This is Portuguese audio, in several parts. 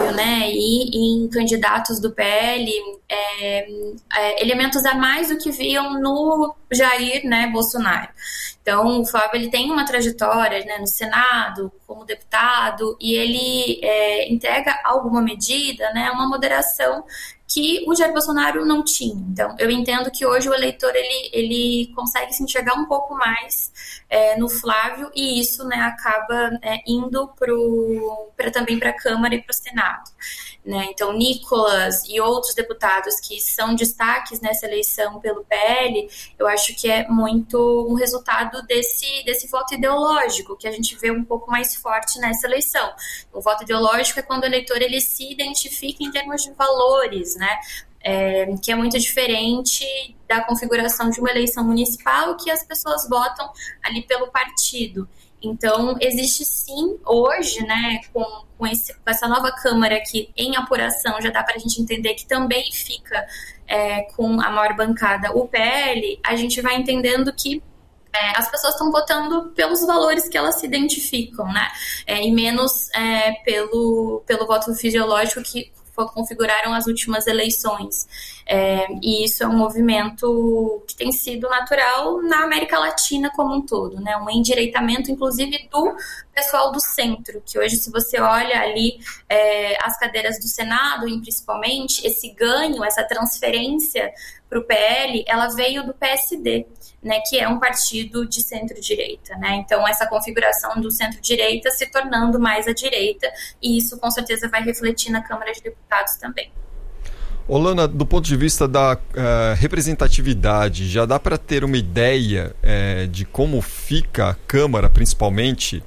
claro, né, e em candidatos do PL, elementos a mais do que viam no Jair, né, Bolsonaro. Então, o Flávio ele tem uma trajetória, né, no Senado, como deputado, e ele entrega alguma medida, né, uma moderação que o Jair Bolsonaro não tinha. Então, eu entendo que hoje o eleitor ele consegue se enxergar um pouco mais no Flávio, e isso, né, acaba indo também para a Câmara e para o Senado. Né? Então, Nicolas e outros deputados que são destaques nessa eleição pelo PL, eu acho que é muito um resultado desse voto ideológico, que a gente vê um pouco mais forte nessa eleição. O voto ideológico é quando o eleitor ele se identifica em termos de valores, né? Que é muito diferente da configuração de uma eleição municipal, que as pessoas votam ali pelo partido. Então, existe sim, hoje, né, com essa nova Câmara aqui em apuração, já dá para a gente entender que também fica com a maior bancada o PL, a gente vai entendendo que as pessoas estão votando pelos valores que elas se identificam, né, e menos pelo voto fisiológico que configuraram as últimas eleições. E isso é um movimento que tem sido natural na América Latina como um todo, né? Um endireitamento, inclusive, do pessoal do centro, que hoje, se você olha ali as cadeiras do Senado, principalmente, esse ganho, essa transferência para o PL, ela veio do PSD, né, que é um partido de centro-direita, né? Então, essa configuração do centro-direita se tornando mais à direita, e isso com certeza vai refletir na Câmara de Deputados também. Olana, do ponto de vista da representatividade, já dá para ter uma ideia de como fica a Câmara, principalmente,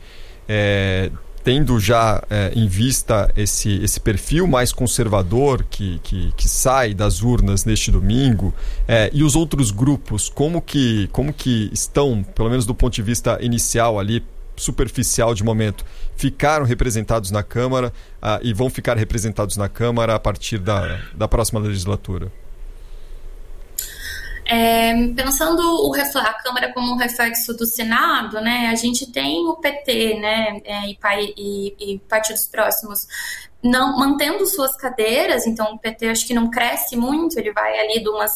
tendo já em vista esse perfil mais conservador que sai das urnas neste domingo, e os outros grupos, como que estão, pelo menos do ponto de vista inicial ali, superficial de momento, ficaram representados na Câmara e vão ficar representados na Câmara a partir da próxima legislatura? Pensando a Câmara como um reflexo do Senado, né, a gente tem o PT, né, e partidos próximos não mantendo suas cadeiras. Então o PT acho que não cresce muito, ele vai ali de umas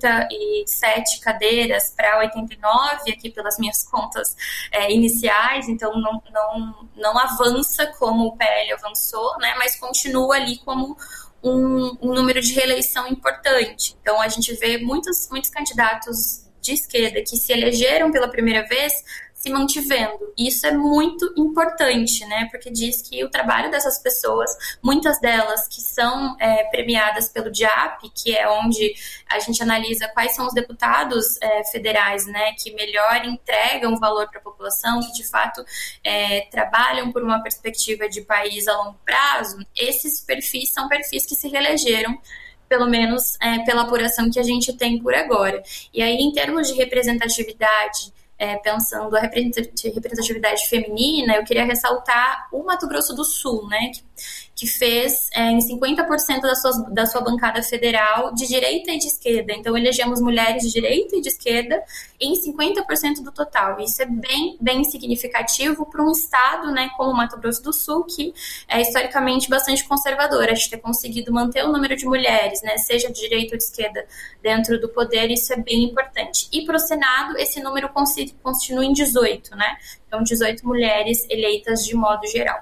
77 cadeiras para 89, aqui pelas minhas contas iniciais, então não avança como o PL avançou, né, mas continua ali como um número de reeleição importante. Então, a gente vê muitos candidatos de esquerda que se elegeram pela primeira vez se mantivendo. E isso é muito importante, né? Porque diz que o trabalho dessas pessoas, muitas delas que são premiadas pelo DIAP, que é onde a gente analisa quais são os deputados federais, né, que melhor entregam valor para a população, que de fato trabalham por uma perspectiva de país a longo prazo. Esses perfis são perfis que se reelegeram, pelo menos pela apuração que a gente tem por agora. E aí, em termos de representatividade, pensando a representatividade feminina, eu queria ressaltar o Mato Grosso do Sul, né, que fez em 50% da sua bancada federal de direita e de esquerda. Então, elegemos mulheres de direita e de esquerda em 50% do total. Isso é bem, bem significativo para um estado, né, como o Mato Grosso do Sul, que é historicamente bastante conservador. A gente ter conseguido manter o número de mulheres, né, seja de direita ou de esquerda, dentro do poder, isso é bem importante. E para o Senado, esse número continua em 18, né? Então, 18 mulheres eleitas de modo geral.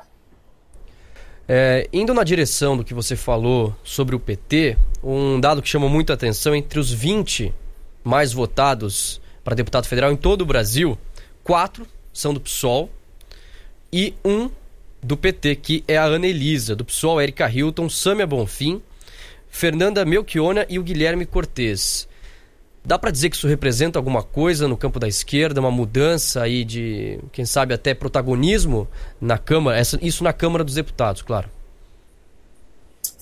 Indo na direção do que você falou sobre o PT, um dado que chama muita atenção: entre os 20 mais votados para deputado federal em todo o Brasil, 4 são do PSOL e 1 do PT, que é a Ana Elisa. Do PSOL, Érica Hilton, Sâmia Bonfim, Fernanda Melchiona e o Guilherme Cortes. Dá para dizer que isso representa alguma coisa no campo da esquerda, uma mudança aí de, quem sabe, até protagonismo na Câmara, isso na Câmara dos Deputados, claro?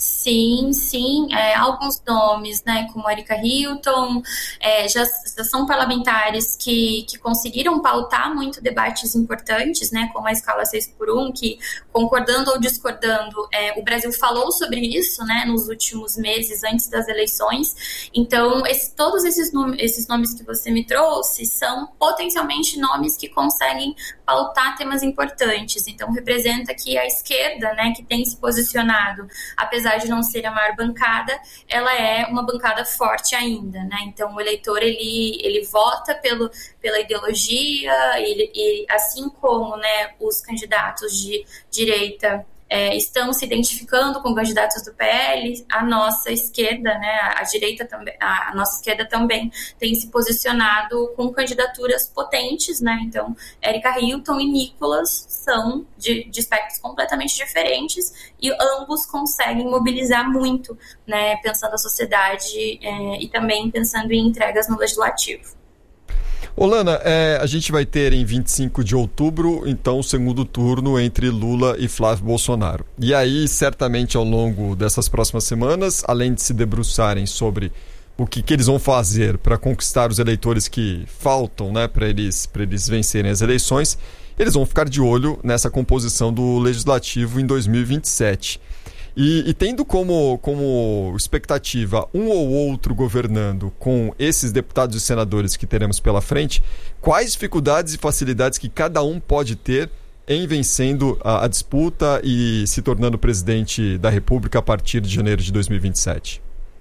Sim, sim, alguns nomes, né, como Erika Hilton, já são parlamentares que conseguiram pautar muito debates importantes, né, como a escala 6x1, que, concordando ou discordando, o Brasil falou sobre isso, né, nos últimos meses antes das eleições. Então, todos esses nomes que você me trouxe são potencialmente nomes que conseguem pautar temas importantes. Então, representa que a esquerda, né, que tem se posicionado, apesar de não ser a maior bancada, ela é uma bancada forte ainda, né? Então, o eleitor, ele vota pela ideologia, e assim como, né, os candidatos de direita estão se identificando com candidatos do PL, a nossa esquerda, né, a direita também, a nossa esquerda também tem se posicionado com candidaturas potentes, né? Então, Erika Hilton e Nicolas são de espectros completamente diferentes e ambos conseguem mobilizar muito, né, pensando a sociedade e também pensando em entregas no legislativo. Olana, a gente vai ter em 25 de outubro, então, o segundo turno entre Lula e Flávio Bolsonaro. E aí, certamente, ao longo dessas próximas semanas, além de se debruçarem sobre o que eles vão fazer para conquistar os eleitores que faltam, né, para eles vencerem as eleições, eles vão ficar de olho nessa composição do Legislativo em 2027. E tendo como expectativa um ou outro governando com esses deputados e senadores que teremos pela frente, quais dificuldades e facilidades que cada um pode ter em vencendo a disputa e se tornando presidente da República a partir de janeiro de 2027?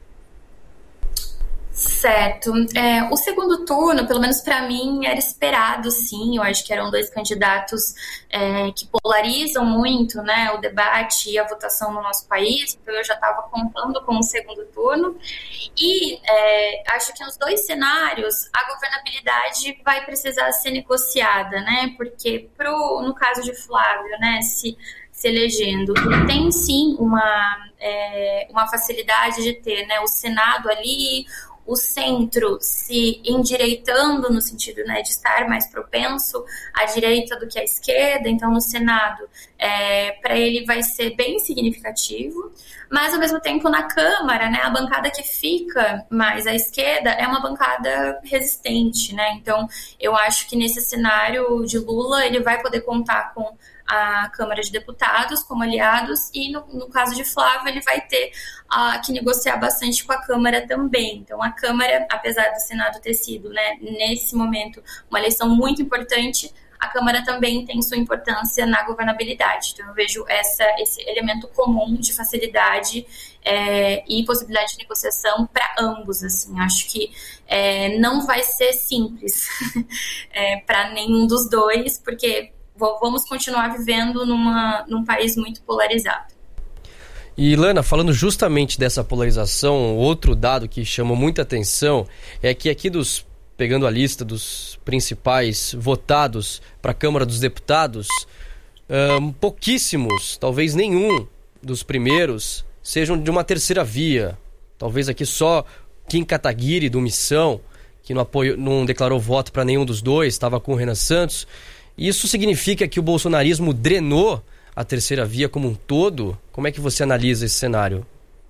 Certo. O segundo turno, pelo menos para mim, era esperado, sim. Eu acho que eram dois candidatos que polarizam muito, né, o debate e a votação no nosso país. Então, eu já estava contando com o segundo turno. E acho que nos dois cenários, a governabilidade vai precisar ser negociada, né? Porque, no caso de Flávio, né, se elegendo, ele tem, sim, uma facilidade de ter, né, o Senado ali, o centro se endireitando no sentido, né, de estar mais propenso à direita do que à esquerda. Então, no Senado, para ele vai ser bem significativo, mas, ao mesmo tempo, na Câmara, né, a bancada que fica mais à esquerda é uma bancada resistente, né? Então, eu acho que nesse cenário de Lula, ele vai poder contar com a Câmara de Deputados como aliados, e no caso de Flávio, ele vai ter que negociar bastante com a Câmara também. Então, a Câmara, apesar do Senado ter sido, né, nesse momento, uma eleição muito importante, a Câmara também tem sua importância na governabilidade. Então, eu vejo esse elemento comum de facilidade e possibilidade de negociação para ambos. Assim. Acho que não vai ser simples para nenhum dos dois, porque vamos continuar vivendo num país muito polarizado. E, Lana, falando justamente dessa polarização, outro dado que chamou muita atenção é que aqui pegando a lista dos principais votados para a Câmara dos Deputados, pouquíssimos, talvez nenhum dos primeiros, sejam de uma terceira via. Talvez aqui só Kim Kataguiri, do Missão, que não declarou voto para nenhum dos dois, estava com o Renan Santos. Isso significa que o bolsonarismo drenou a terceira via como um todo? Como é que você analisa esse cenário?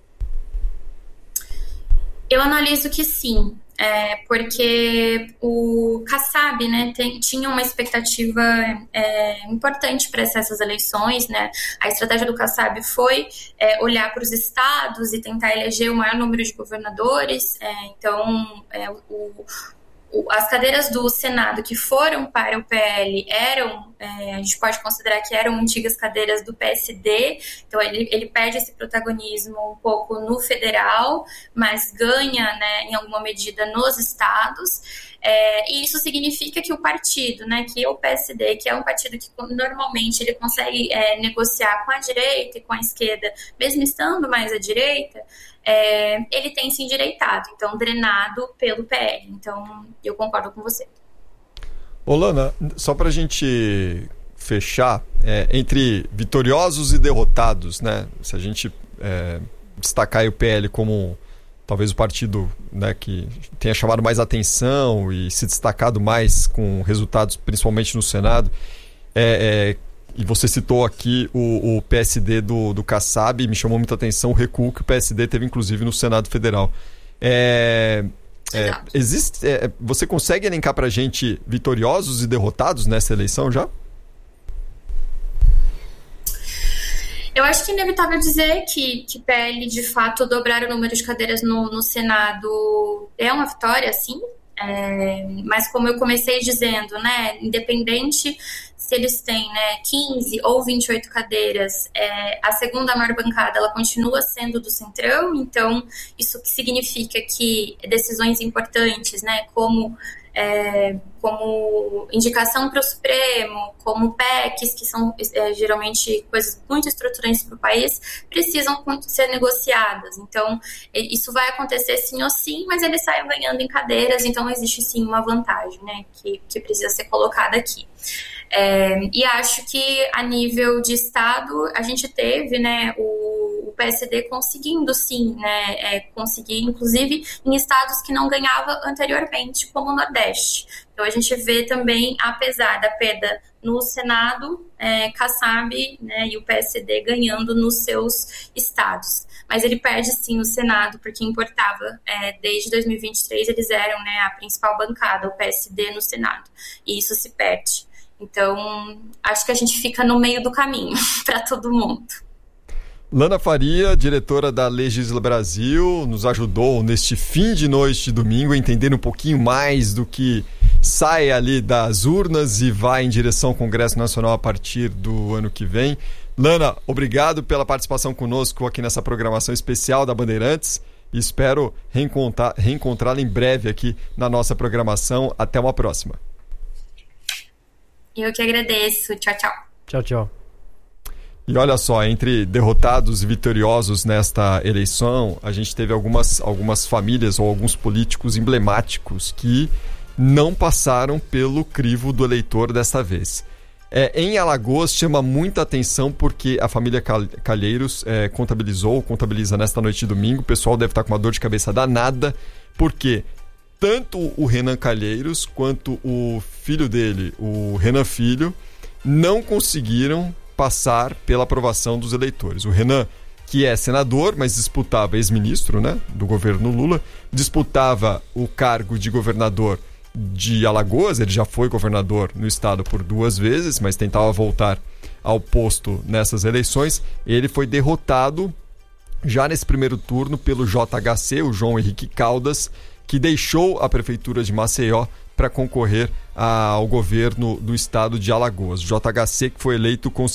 Eu analiso que sim, porque o Kassab, né, tinha uma expectativa importante para essas eleições, né? A estratégia do Kassab foi olhar para os estados e tentar eleger o maior número de governadores. Então, as cadeiras do Senado que foram para o PL a gente pode considerar que eram antigas cadeiras do PSD, então ele perde esse protagonismo um pouco no federal, mas ganha, né, em alguma medida nos estados, e isso significa que o partido, né, que é o PSD, que é um partido que normalmente ele consegue negociar com a direita e com a esquerda, mesmo estando mais à direita, ele tem se endireitado, então drenado pelo PL. Então, eu concordo com você. Lana, só para a gente fechar, entre vitoriosos e derrotados, né? Se a gente destacar o PL como talvez o partido, né, que tenha chamado mais atenção e se destacado mais com resultados, principalmente no Senado, e você citou aqui o PSD do Kassab, me chamou muita atenção o recuo que o PSD teve, inclusive, no Senado Federal. Você consegue elencar pra gente vitoriosos e derrotados nessa eleição já? Eu acho que é inevitável dizer que PL, de fato, dobrar o número de cadeiras no Senado é uma vitória, sim. Mas como eu comecei dizendo, né, independente se eles têm, né, 15 ou 28 cadeiras, a segunda maior bancada ela continua sendo do Centrão, então isso que significa que decisões importantes, né, como indicação para o Supremo, como PECs, que são geralmente coisas muito estruturantes para o país, precisam ser negociadas. Então, isso vai acontecer sim ou sim, mas eles saem ganhando em cadeiras, então existe sim uma vantagem, né, que precisa ser colocada aqui. E acho que a nível de Estado a gente teve, né, o PSD conseguindo sim, né, conseguir inclusive em estados que não ganhava anteriormente, como o Nordeste. Então a gente vê também, apesar da perda no Senado, Kassab, né, e o PSD ganhando nos seus estados. Mas ele perde sim no Senado, porque importava, desde 2023 eles eram, né, a principal bancada, o PSD no Senado, e isso se perde. Então, acho que a gente fica no meio do caminho para todo mundo. Lana Faria, diretora da Legisla Brasil, nos ajudou neste fim de noite de domingo a entender um pouquinho mais do que sai ali das urnas e vai em direção ao Congresso Nacional a partir do ano que vem. Lana, obrigado pela participação conosco aqui nessa programação especial da Bandeirantes e espero reencontrá-la em breve aqui na nossa programação. Até uma próxima. Eu que agradeço. Tchau, tchau. Tchau, tchau. E olha só, entre derrotados e vitoriosos nesta eleição, a gente teve algumas famílias ou alguns políticos emblemáticos que não passaram pelo crivo do eleitor desta vez. Em Alagoas chama muita atenção porque a família Calheiros contabiliza nesta noite de domingo. O pessoal deve estar com uma dor de cabeça danada, porque tanto o Renan Calheiros quanto o filho dele, o Renan Filho, não conseguiram passar pela aprovação dos eleitores. O Renan, que é senador, mas disputava ex-ministro, né, do governo Lula, disputava o cargo de governador de Alagoas. Ele já foi governador no estado por 2 vezes, mas tentava voltar ao posto nessas eleições. Ele foi derrotado já nesse primeiro turno pelo JHC, o João Henrique Caldas, que deixou a prefeitura de Maceió para concorrer ao governo do estado de Alagoas. O JHC que foi eleito com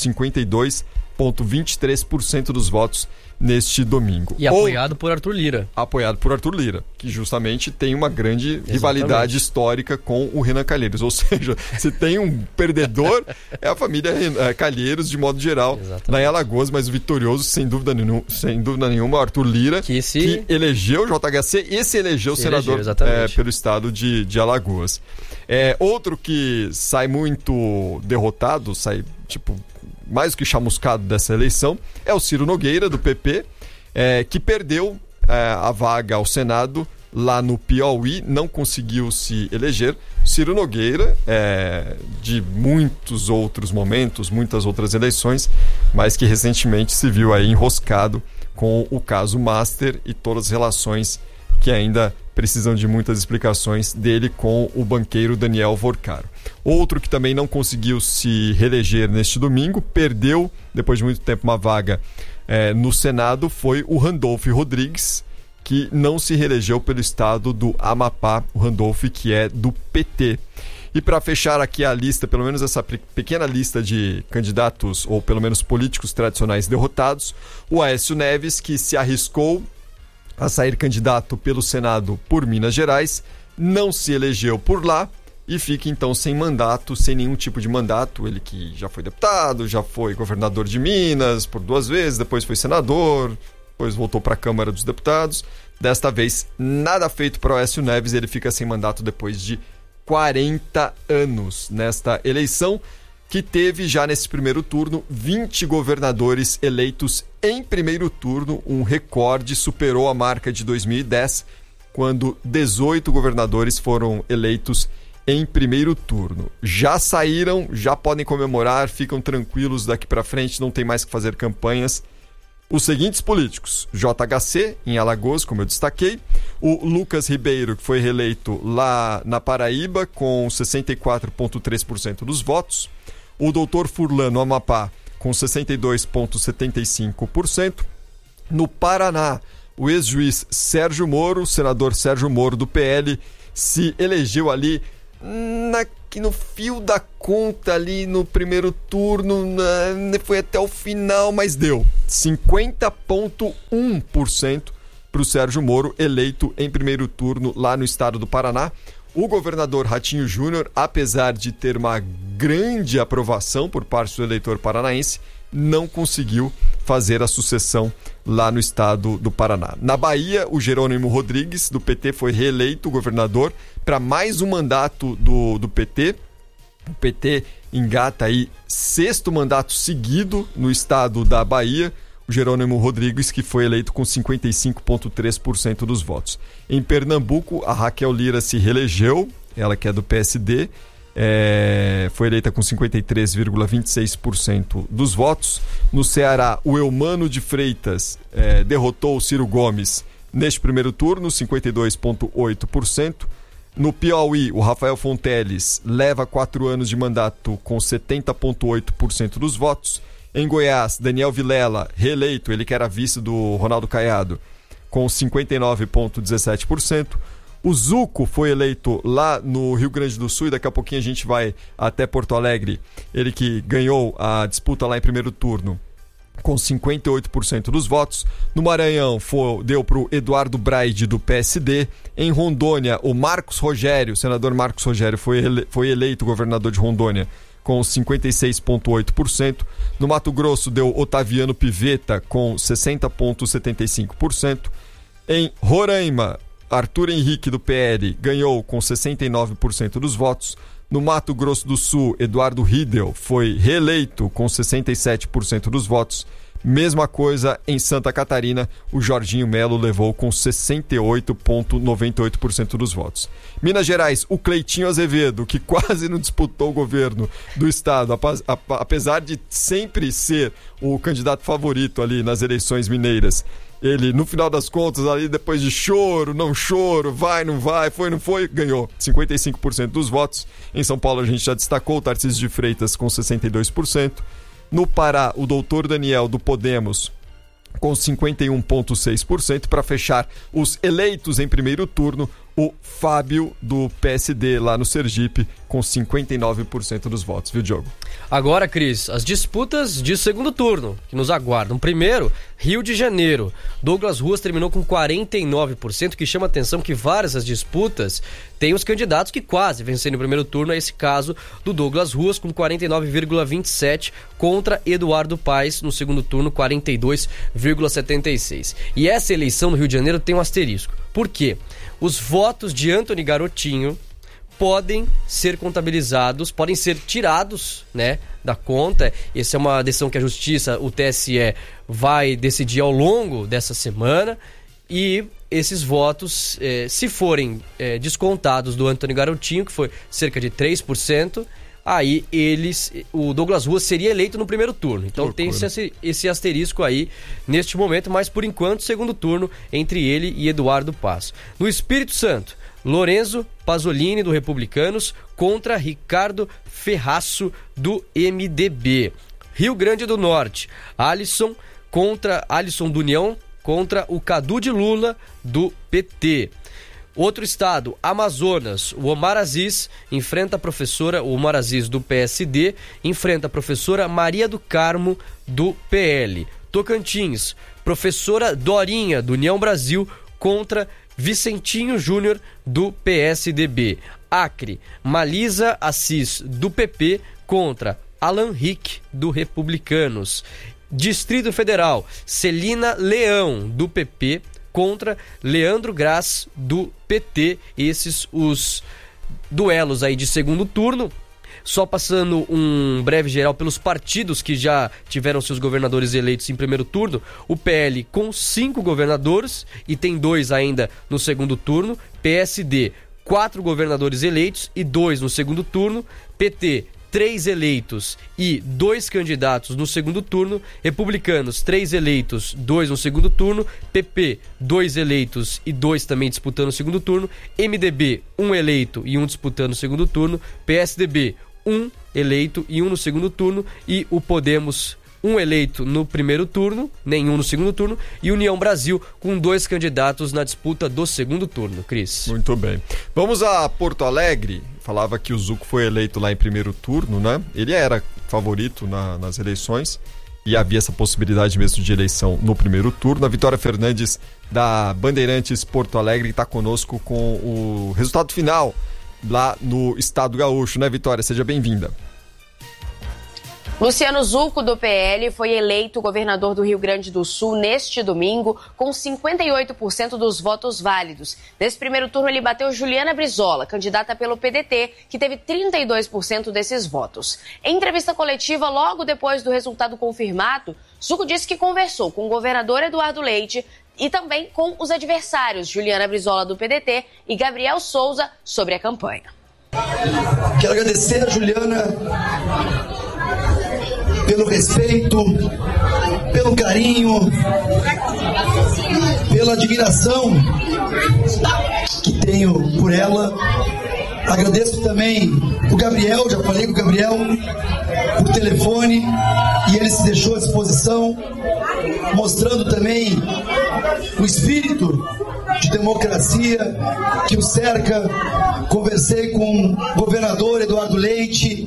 52,23% dos votos neste domingo. E apoiado por Arthur Lira. Apoiado por Arthur Lira, que justamente tem uma grande rivalidade histórica com o Renan Calheiros. Ou seja, se tem um perdedor, é a família Calheiros, de modo geral, lá em Alagoas, mas o vitorioso, sem dúvida nenhuma, o Arthur Lira, que elegeu o JHC e se elegeu senador pelo estado de Alagoas. Outro que sai muito derrotado, sai mais do que chamuscado dessa eleição, é o Ciro Nogueira, do PP, que perdeu a vaga ao Senado lá no Piauí, não conseguiu se eleger. Ciro Nogueira, de muitos outros momentos, muitas outras eleições, mas que recentemente se viu aí enroscado com o caso Master e todas as relações que ainda precisam de muitas explicações dele com o banqueiro Daniel Vorcaro. Outro que também não conseguiu se reeleger neste domingo, perdeu, depois de muito tempo, uma vaga no Senado, foi o Randolph Rodrigues, que não se reelegeu pelo estado do Amapá, o Randolph, que é do PT. E para fechar aqui a lista, pelo menos essa pequena lista de candidatos, ou pelo menos políticos tradicionais derrotados, o Aécio Neves, que se arriscou a sair candidato pelo Senado por Minas Gerais, não se elegeu por lá e fica então sem mandato, sem nenhum tipo de mandato. Ele que já foi deputado, já foi governador de Minas por 2 vezes, depois foi senador, depois voltou para a Câmara dos Deputados. Desta vez, nada feito para o Aécio Neves, ele fica sem mandato depois de 40 anos nesta eleição, que teve já nesse primeiro turno 20 governadores eleitos em primeiro turno, um recorde, superou a marca de 2010, quando 18 governadores foram eleitos em primeiro turno. Já saíram, já podem comemorar, ficam tranquilos daqui para frente, não tem mais que fazer campanhas. Os seguintes políticos: JHC, em Alagoas, como eu destaquei, o Lucas Ribeiro, que foi reeleito lá na Paraíba, com 64,3% dos votos, o Dr. Furlan, no Amapá, com 62,75%, no Paraná, o ex-juiz Sérgio Moro, o senador Sérgio Moro do PL, se elegeu ali no fio da conta, ali no primeiro turno, foi até o final, mas deu 50,1% para o Sérgio Moro, eleito em primeiro turno lá no estado do Paraná. O governador Ratinho Júnior, apesar de ter uma grande aprovação por parte do eleitor paranaense, não conseguiu fazer a sucessão lá no estado do Paraná. Na Bahia, o Jerônimo Rodrigues, do PT, foi reeleito governador para mais um mandato do PT. O PT engata aí 6º mandato seguido no estado da Bahia. O Jerônimo Rodrigues, que foi eleito com 55,3% dos votos. Em Pernambuco, a Raquel Lira se reelegeu, ela que é do PSD, foi eleita com 53,26% dos votos. No Ceará, o Eumano de Freitas derrotou o Ciro Gomes neste primeiro turno, 52,8%. No Piauí, o Rafael Fonteles leva 4 anos de mandato com 70,8% dos votos. Em Goiás, Daniel Vilela, reeleito, ele que era vice do Ronaldo Caiado, com 59,17%. O Zuco foi eleito lá no Rio Grande do Sul e daqui a pouquinho a gente vai até Porto Alegre. Ele que ganhou a disputa lá em primeiro turno com 58% dos votos. No Maranhão deu para o Eduardo Braide do PSD. Em Rondônia, o Marcos Rogério, o senador Marcos Rogério foi eleito governador de Rondônia com 56,8%. No Mato Grosso deu Otaviano Pivetta com 60,75%. Em Roraima, Arthur Henrique do PL ganhou com 69% dos votos. No Mato Grosso do Sul, Eduardo Riedel foi reeleito com 67% dos votos. Mesma coisa em Santa Catarina, o Jorginho Melo levou com 68,98% dos votos. Minas Gerais, o Cleitinho Azevedo, que quase não disputou o governo do estado, apesar de sempre ser o candidato favorito ali nas eleições mineiras. Ele, no final das contas, ali depois de choro, não choro, vai, não vai, foi, não foi, ganhou 55% dos votos. Em São Paulo a gente já destacou o Tarcísio de Freitas com 62%. No Pará, o doutor Daniel do Podemos com 51,6%. Para fechar os eleitos em primeiro turno, o Fábio do PSD lá no Sergipe com 59% dos votos, viu, Diogo? Agora, Cris, as disputas de segundo turno que nos aguardam. Primeiro, Rio de Janeiro. Douglas Ruas terminou com 49%, que chama a atenção que várias das disputas têm os candidatos que quase venceram no primeiro turno. É esse caso do Douglas Ruas com 49,27% contra Eduardo Paes no segundo turno, 42,76%. E essa eleição no Rio de Janeiro tem um asterisco. Por quê? Os votos de Antony Garotinho podem ser contabilizados, podem ser tirados, né, da conta. Essa é uma decisão que a Justiça, o TSE, vai decidir ao longo dessa semana. E esses votos, se forem descontados do Antony Garotinho, que foi cerca de 3%, aí o Douglas Ruas seria eleito no primeiro turno. Então tem esse asterisco aí neste momento, mas por enquanto, segundo turno entre ele e Eduardo Paes. No Espírito Santo, Lorenzo Pasolini, do Republicanos, contra Ricardo Ferraço, do MDB. Rio Grande do Norte, Alisson do União contra o Cadu de Lula, do PT. Outro estado, Amazonas, o Omar Aziz enfrenta a professora, o Omar Aziz do PSD, enfrenta a professora Maria do Carmo, do PL. Tocantins, professora Dorinha, do União Brasil, contra Vicentinho Júnior, do PSDB. Acre, Malisa Assis, do PP, contra Alan Rick, do Republicanos. Distrito Federal, Celina Leão, do PP, contra Leandro Graz, do PT. Esses os duelos aí de segundo turno. Só passando um breve geral pelos partidos que já tiveram seus governadores eleitos em primeiro turno. O PL com 5 governadores e tem 2 ainda no segundo turno. PSD, 4 governadores eleitos e 2 no segundo turno. PT, 3 eleitos e 2 candidatos no segundo turno. Republicanos, 3 eleitos, 2 no segundo turno. PP, 2 eleitos e 2 também disputando o segundo turno. MDB, 1 eleito e 1 disputando o segundo turno. PSDB, 1 eleito e 1 no segundo turno. E o Podemos, 1 eleito no primeiro turno, nenhum no segundo turno, e União Brasil com 2 candidatos na disputa do segundo turno. Cris. Muito bem. Vamos a Porto Alegre. Falava que o Zuco foi eleito lá em primeiro turno, né? Ele era favorito nas eleições e havia essa possibilidade mesmo de eleição no primeiro turno. A Vitória Fernandes, da Bandeirantes Porto Alegre, está conosco com o resultado final lá no Estado Gaúcho, né, Vitória? Seja bem-vinda. Luciano Zuco, do PL, foi eleito governador do Rio Grande do Sul neste domingo com 58% dos votos válidos. Nesse primeiro turno, ele bateu Juliana Brizola, candidata pelo PDT, que teve 32% desses votos. Em entrevista coletiva, logo depois do resultado confirmado, Zuco disse que conversou com o governador Eduardo Leite e também com os adversários, Juliana Brizola, do PDT, e Gabriel Souza, sobre a campanha. Quero agradecer a Juliana pelo respeito, pelo carinho, pela admiração que tenho por ela. Agradeço também o Gabriel, já falei com o Gabriel por telefone e ele se deixou à disposição, mostrando também o espírito de democracia que o cerca. Conversei com o governador Eduardo Leite,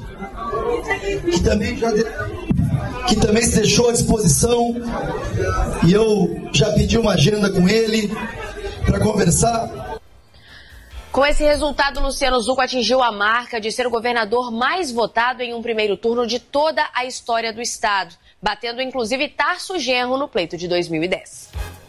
que também se deixou à disposição, e eu já pedi uma agenda com ele para conversar. Com esse resultado, Luciano Zuco atingiu a marca de ser o governador mais votado em um primeiro turno de toda a história do estado, batendo inclusive Tarso Genro no pleito de 2010.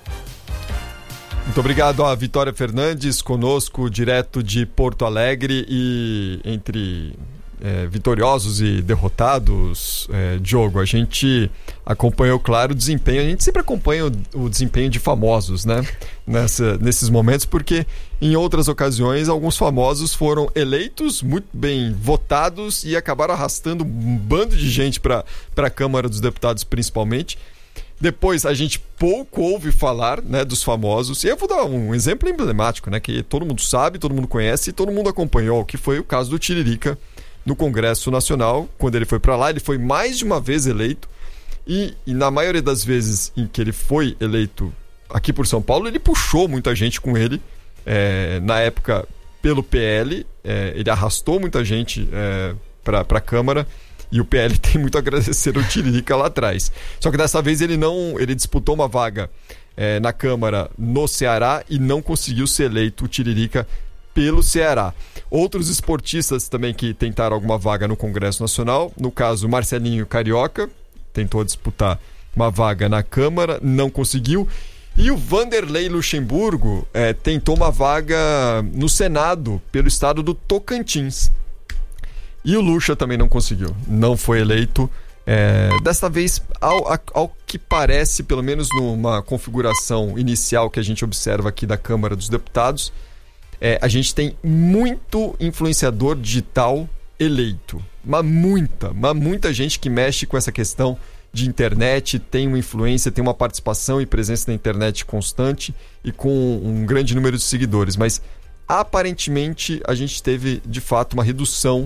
Muito obrigado a Vitória Fernandes, conosco direto de Porto Alegre. E entre vitoriosos e derrotados, Diogo, a gente acompanhou, claro, o desempenho. A gente sempre acompanha o desempenho de famosos, né? Nesses momentos, porque em outras ocasiões alguns famosos foram eleitos, muito bem votados, e acabaram arrastando um bando de gente para a Câmara dos Deputados, principalmente. Depois a gente pouco ouve falar, né, dos famosos. E eu vou dar um exemplo emblemático, né, que todo mundo sabe, todo mundo conhece e todo mundo acompanhou, que foi o caso do Tiririca no Congresso Nacional. Quando ele foi para lá, ele foi mais de uma vez eleito. E na maioria das vezes em que ele foi eleito aqui por São Paulo, ele puxou muita gente com ele. Na época, pelo PL, ele arrastou muita gente para a Câmara. E o PL tem muito a agradecer ao Tiririca lá atrás. Só que dessa vez ele disputou uma vaga na Câmara no Ceará e não conseguiu ser eleito, o Tiririca, pelo Ceará. Outros esportistas também que tentaram alguma vaga no Congresso Nacional, no caso Marcelinho Carioca, tentou disputar uma vaga na Câmara, não conseguiu. E o Vanderlei Luxemburgo tentou uma vaga no Senado pelo estado do Tocantins. E o Luxa também não conseguiu, não foi eleito. Desta vez, ao que parece, pelo menos numa configuração inicial que a gente observa aqui da Câmara dos Deputados, a gente tem muito influenciador digital eleito. Mas muita gente que mexe com essa questão de internet, tem uma influência, tem uma participação e presença na internet constante e com um grande número de seguidores. Mas, aparentemente, a gente teve, de fato, uma redução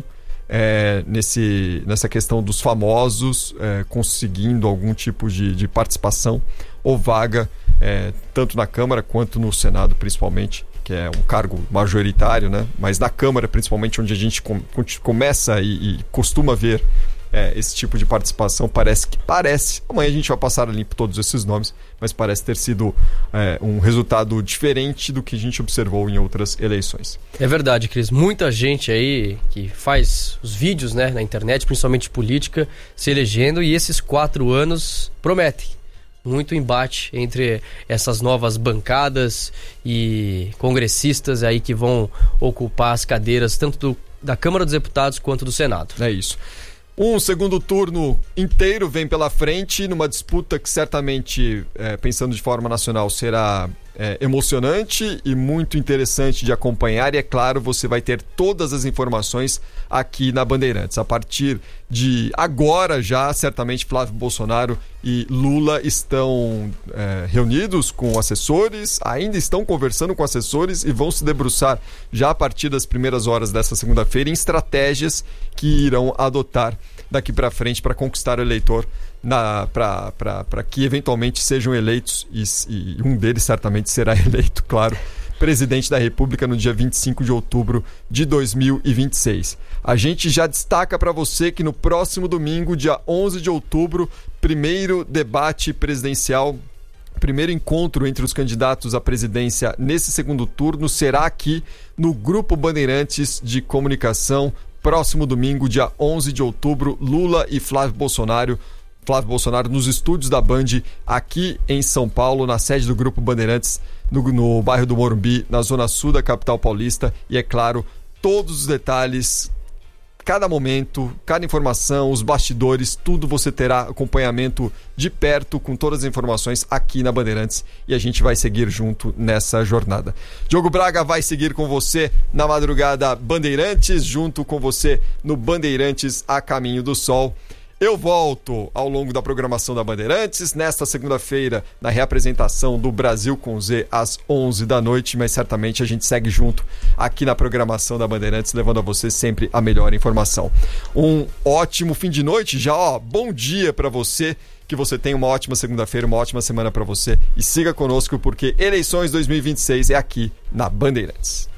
nessa questão dos famosos conseguindo algum tipo de participação ou vaga, tanto na Câmara quanto no Senado, principalmente, que é um cargo majoritário, né? Mas na Câmara, principalmente, onde a gente começa e costuma ver esse tipo de participação, parece, amanhã a gente vai passar limpo todos esses nomes, mas parece ter sido um resultado diferente do que a gente observou em outras eleições. É verdade, Cris. Muita gente aí que faz os vídeos, né, na internet, principalmente política, se elegendo, e esses 4 anos prometem muito embate entre essas novas bancadas e congressistas aí que vão ocupar as cadeiras tanto da Câmara dos Deputados quanto do Senado. É isso. Um segundo turno inteiro vem pela frente, numa disputa que certamente, pensando de forma nacional, será emocionante e muito interessante de acompanhar, e é claro, você vai ter todas as informações aqui na Bandeirantes. A partir de agora já, certamente Flávio Bolsonaro e Lula estão reunidos com assessores, ainda estão conversando com assessores e vão se debruçar já a partir das primeiras horas dessa segunda-feira em estratégias que irão adotar daqui para frente para conquistar o eleitor, para que eventualmente sejam eleitos, e um deles certamente será eleito, claro, presidente da República no dia 25 de outubro de 2026. A gente já destaca para você que no próximo domingo, dia 11 de outubro, primeiro debate presidencial, primeiro encontro entre os candidatos à presidência nesse segundo turno será aqui no Grupo Bandeirantes de Comunicação. Próximo domingo, dia 11 de outubro, Lula e Flávio Bolsonaro nos estúdios da Band, aqui em São Paulo, na sede do Grupo Bandeirantes, no bairro do Morumbi, na zona sul da capital paulista. E é claro, todos os detalhes, cada momento, cada informação, os bastidores, tudo você terá acompanhamento de perto com todas as informações aqui na Bandeirantes, e a gente vai seguir junto nessa jornada. Diogo Braga vai seguir com você na madrugada Bandeirantes, junto com você no Bandeirantes a Caminho do Sol. Eu volto ao longo da programação da Bandeirantes, nesta segunda-feira, na reapresentação do Brasil com Z às 11 da noite, mas certamente a gente segue junto aqui na programação da Bandeirantes, levando a você sempre a melhor informação. Um ótimo fim de noite, bom dia para você, que você tenha uma ótima segunda-feira, uma ótima semana para você, e siga conosco porque eleições 2026 é aqui na Bandeirantes.